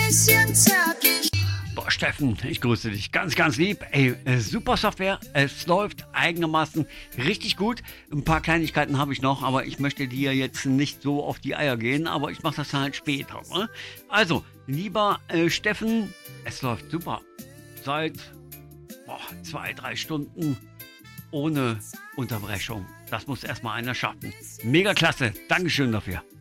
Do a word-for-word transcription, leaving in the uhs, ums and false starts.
bisschen zärtlich. Boah, Steffen, ich grüße dich ganz, ganz lieb. Ey, äh, super Software. Es läuft eigenermaßen richtig gut. Ein paar Kleinigkeiten habe ich noch, aber ich möchte dir jetzt nicht so auf die Eier gehen, aber ich mache das halt später. Ne? Also, lieber äh, Steffen, es läuft super. Seit boah, zwei, drei Stunden ohne Unterbrechung. Das muss erstmal einer schaffen. Mega klasse. Dankeschön dafür.